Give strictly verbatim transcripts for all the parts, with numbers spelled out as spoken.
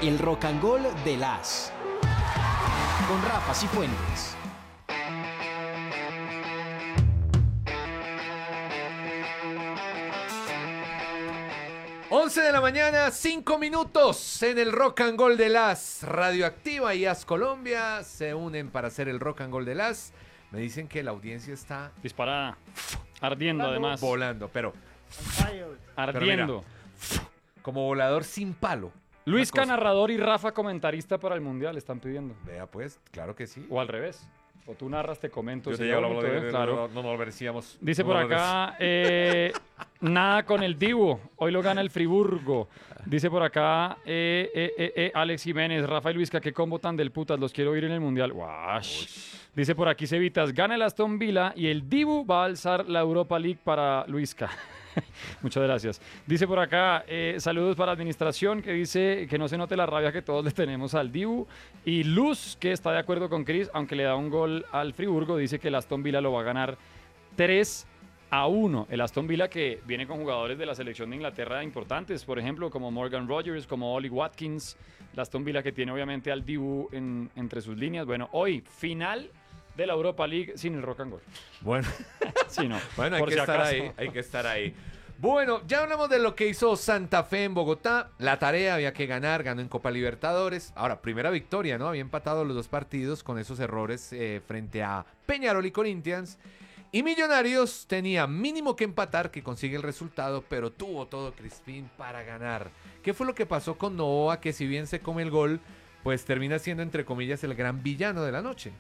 El Rock and Roll de las con Rafa Cifuentes. once de la mañana, cinco minutos en el Rock and Roll de las. Radioactiva y As Colombia se unen para hacer el Rock and Roll de las. Me dicen que la audiencia está disparada, ardiendo volando, además. Volando, pero ardiendo. Pero mira, como volador sin palo. Luisca narrador y Rafa comentarista para el Mundial, están pidiendo. Vea pues, claro que sí. O al revés. O tú narras, te comento. Yo te sí, llevo la bonito, bola, ¿eh? Claro. No nos verecíamos. Dice no por nos acá, eh, nada con el Dibu. Hoy lo gana el Friburgo. Dice por acá, eh, eh, eh, eh, Alex Jiménez, Rafa y Luisca, qué combo tan del putas, los quiero oír en el Mundial. Wash. Dice por aquí Cevitas, gana el Aston Villa y el Dibu va a alzar la Europa League para Luisca. Muchas gracias. Dice por acá, eh, saludos para la administración, que dice que no se note la rabia que todos le tenemos al Dibu. Y Luz, que está de acuerdo con Chris, aunque le da un gol al Friburgo, dice que el Aston Villa lo va a ganar tres a uno. El Aston Villa que viene con jugadores de la selección de Inglaterra importantes, por ejemplo, como Morgan Rogers, como Ollie Watkins. El Aston Villa que tiene obviamente al Dibu en, entre sus líneas. Bueno, hoy, final de la Europa League sin el Rock and Roll. Bueno, sí, no, bueno hay por que si estar acaso. ahí, hay que estar ahí. Bueno, ya hablamos de lo que hizo Santa Fe en Bogotá. La tarea había que ganar, ganó en Copa Libertadores. Ahora, primera victoria, ¿no? Había empatado los dos partidos con esos errores eh, frente a Peñarol y Corinthians. Y Millonarios tenía mínimo que empatar, que consigue el resultado, pero tuvo todo Crispín para ganar. ¿Qué fue lo que pasó con Novoa, que si bien se come el gol, pues termina siendo, entre comillas, el gran villano de la noche?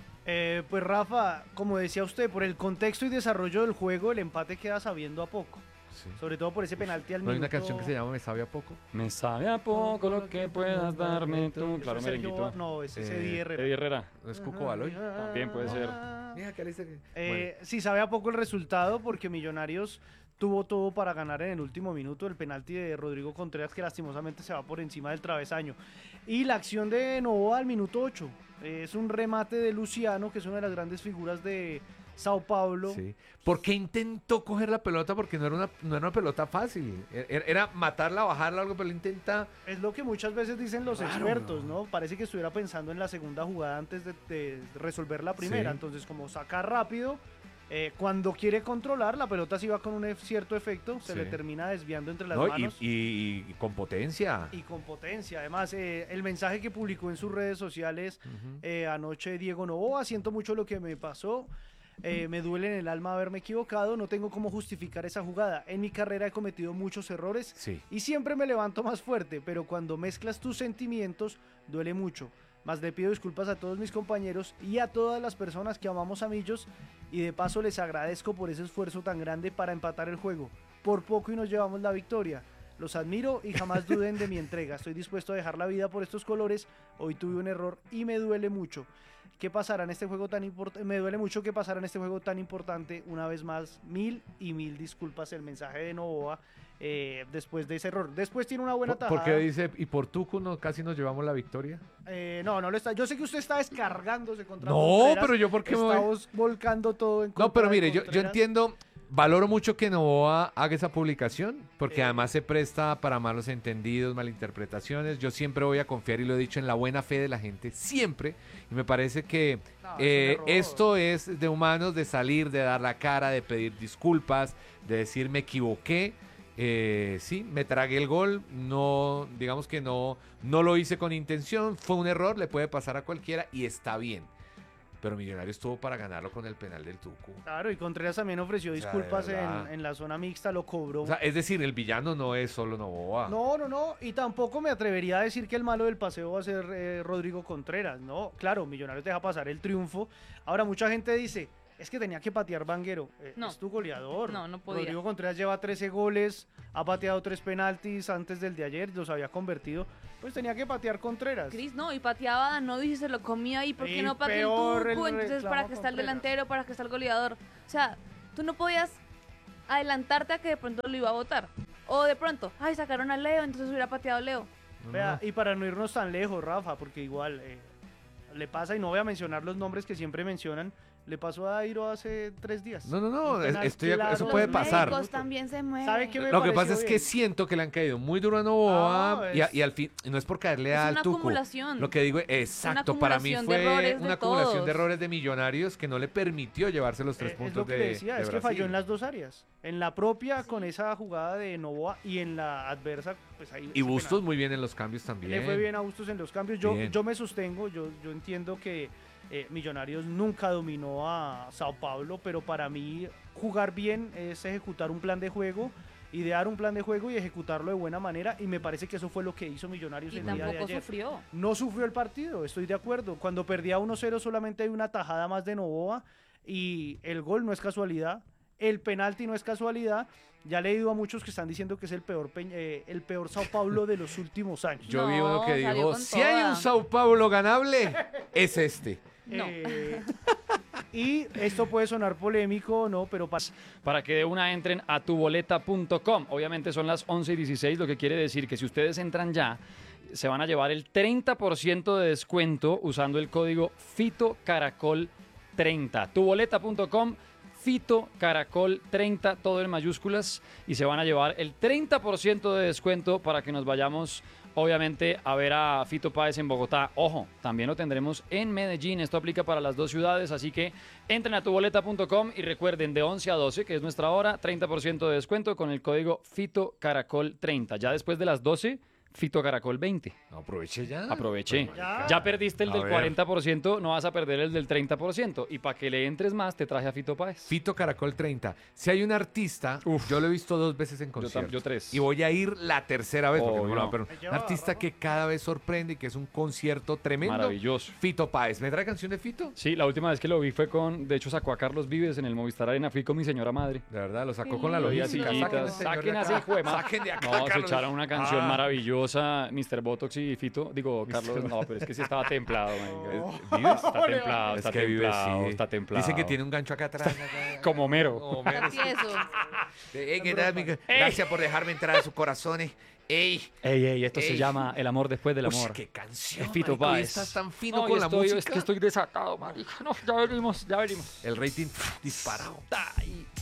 Eh, pues Rafa, como decía usted, por el contexto y desarrollo del juego, el empate queda sabiendo a poco. Sí. Sobre todo por ese penalti al ¿No minuto. hay una canción que se llama Me sabe a poco? Me sabe a poco lo que puedas darme tú. Claro, merenguito. No, ese es Eh, Eddie Herrera. Eddie Herrera. ¿No es Cuco Baloy? También puede ser. Mira, que le dice que... Eh, bueno. Sí, sabe a poco el resultado porque Millonarios tuvo todo para ganar en el último minuto. El penalti de Rodrigo Contreras que lastimosamente se va por encima del travesaño. Y la acción de Novoa al minuto ocho. Eh, es un remate de Luciano, que es una de las grandes figuras de Sao Paulo. Sí. ¿Por qué intentó coger la pelota? Porque no era una, no era una pelota fácil. Era, era matarla, bajarla, algo, pero él intenta... Es lo que muchas veces dicen los Claro, expertos, no. ¿no? Parece que estuviera pensando en la segunda jugada antes de, de resolver la primera. Sí. Entonces, como sacar rápido, eh, cuando quiere controlar, la pelota sí va con un cierto efecto, se Sí. le termina desviando entre las No, y, manos. y- y con potencia. Y con potencia. Además, eh, el mensaje que publicó en sus redes sociales Ujú. eh, anoche Diego Novoa, siento mucho lo que me pasó, eh, me duele en el alma haberme equivocado, no tengo cómo justificar esa jugada. En mi carrera he cometido muchos errores Sí. y siempre me levanto más fuerte, pero cuando mezclas tus sentimientos, duele mucho. Más le pido disculpas a todos mis compañeros y a todas las personas que amamos a Millos y de paso les agradezco por ese esfuerzo tan grande para empatar el juego. Por poco y nos llevamos la victoria. Los admiro y jamás duden de mi entrega. Estoy dispuesto a dejar la vida por estos colores. Hoy tuve un error y me duele mucho. ¿Qué pasará en este juego tan importante? Me duele mucho que pasará en este juego tan importante. Una vez más, mil y mil disculpas. El mensaje de Novoa eh, después de ese error. Después tiene una buena ¿Por, tajada. por qué dice, y por Tucu no, casi nos llevamos la victoria? Eh, no, no lo está. Yo sé que usted está descargándose contra No, Contreras. pero yo por qué me voy- Estamos volcando todo en contra No, pero de mire, yo, yo Contreras. entiendo, valoro mucho que Novoa haga esa publicación, porque Eh. además se presta para malos entendidos, malinterpretaciones. Yo siempre voy a confiar, y lo he dicho, en la buena fe de la gente, siempre. Y me parece que No, es un eh, error. esto es de humanos, de salir, de dar la cara, de pedir disculpas, de decir me equivoqué. Eh, sí, me tragué el gol, no, digamos que no, no lo hice con intención, fue un error, le puede pasar a cualquiera y está bien. Pero Millonarios estuvo para ganarlo con el penal del Tucu. Claro, y Contreras también ofreció O sea, disculpas de verdad. en, en la zona mixta, lo cobró. O sea, es decir, el villano no es solo Novoa. No, no, no, y tampoco me atrevería a decir que el malo del paseo va a ser eh, Rodrigo Contreras, no, claro, Millonarios deja pasar el triunfo. Ahora mucha gente dice, es que tenía que patear Vanguero, eh, No. es tu goleador. No, no podía. Rodrigo Contreras lleva trece goles, ha pateado tres penaltis antes del de ayer, los había convertido, pues tenía que patear Contreras. Cris, no, y pateaba a Danovis y se lo comía ahí, ¿por qué Y no pateó peor el Tucu? el Entonces, reclamo ¿para qué está el Contreras? delantero? ¿Para qué está el goleador? O sea, tú no podías adelantarte a que de pronto lo iba a votar. O de pronto, ay, sacaron a Leo, entonces hubiera pateado a Leo. No, Vea, no. y para no irnos tan lejos, Rafa, porque igual eh, le pasa, y no voy a mencionar los nombres que siempre mencionan, Le pasó a Dairo hace tres días. No, no, no, Un es- penal estoy de acuerdo, claro. eso Los puede pasar. médicos también se mueven. ¿Sabe qué me Lo que pareció pasa es que bien? siento que le han caído muy duro a Novoa No, y, a- es- y al fin, y no es por caerle Es al una Tucu. acumulación. Lo que digo, exacto, para mí acumulación fue de errores de una acumulación todos. de errores de Millonarios que no le permitió llevarse los tres Eh, es puntos lo que de, le decía, de es que Brasil. falló en las dos áreas. En la propia con esa jugada de Novoa y en la adversa, pues ahí. Y ese Bustos penal. muy bien en los cambios también. Le fue bien a Bustos en los cambios. Yo, Bien. yo me sostengo, yo, yo entiendo que eh, Millonarios nunca dominó a Sao Paulo, pero para mí jugar bien es ejecutar un plan de juego, idear un plan de juego y ejecutarlo de buena manera. Y me parece que eso fue lo que hizo Millonarios Y el día de tampoco ayer. sufrió. No sufrió el partido, estoy de acuerdo. Cuando perdía uno cero solamente hay una tajada más de Novoa y el gol no es casualidad, el penalti no es casualidad. Ya he leído a muchos que están diciendo que es el peor, Peñ- eh, el peor Sao Paulo de los últimos años. Yo vi uno No, que salió dijo, con si hay toda". un Sao Paulo ganable, es este. No. Eh, y esto puede sonar polémico, ¿no? Pero para... Para que de una entren a tuboleta punto com. Obviamente son las once y dieciséis, lo que quiere decir que si ustedes entran ya, se van a llevar el treinta por ciento de descuento usando el código Fito Caracol treinta. tuboleta punto com, Fito Caracol treinta, todo en mayúsculas, y se van a llevar el treinta por ciento de descuento para que nos vayamos, obviamente, a ver a Fito Páez en Bogotá. Ojo, también lo tendremos en Medellín. Esto aplica para las dos ciudades, así que entren a tuboleta punto com y recuerden, de once a doce, que es nuestra hora, treinta por ciento de descuento con el código Fito Caracol treinta. Ya después de las doce, Fito Caracol veinte. No, aproveche ya. Aproveché. Ya. Ya perdiste el A del ver. cuarenta por ciento, no vas a perder el del treinta por ciento. Y para que le entres más, te traje a Fito Páez. Fito Caracol treinta. Si hay un artista, Uf. yo lo he visto dos veces en tam- concierto. yo tres. Y voy a ir la tercera vez, porque no me lo Obvio. van a perder. Ahí Un va, artista Rafa. que cada vez sorprende y que es un concierto tremendo. Maravilloso. Fito Páez. ¿Me trae canción de Fito? Sí, la última vez que lo vi fue con, de hecho sacó a Carlos Vives en el Movistar Arena, fui con mi señora madre. De verdad, lo sacó Qué con la lindo. Lo vi a logística. sillitas, Saquen, saquen a así, hijo de ma- Saquen de acá, No, se Carlos. echaron una canción Ah. maravillosa, mister Botox y Fito. Digo, Carlos, no, pero es que sí estaba templado, marica. ¿Vives? Está templado, Es está que vive, templado, sí. está templado. Dicen que tiene un gancho acá atrás. acá. Como Mero. Como Está menos. tieso. Eh, ¿qué tal, amigo? Gracias por dejarme entrar a sus corazones. ¡Ey! Ey, ey, esto se Ey. llama El amor después del Uy, amor. qué canción. Es Fito marico, hoy Páez. estás tan fino No, con y la estoy, música. Es que estoy desatado, marica. No, ya venimos, ya venimos. El rating pff, disparado. Ay.